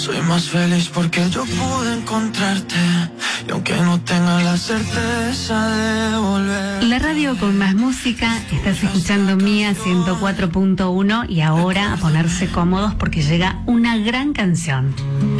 Soy más feliz porque yo pude encontrarte, y aunque no tenga la certeza de volver. La radio con más música, estás escuchando Mía 104.1 y ahora a ponerse cómodos porque llega una gran canción.